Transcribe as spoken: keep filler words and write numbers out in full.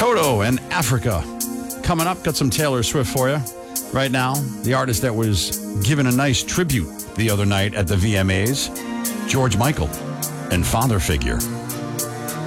Toto and Africa. Coming up, got some Taylor Swift for you. Right now, the artist that was given a nice tribute the other night at the V M As, George Michael and Father Figure.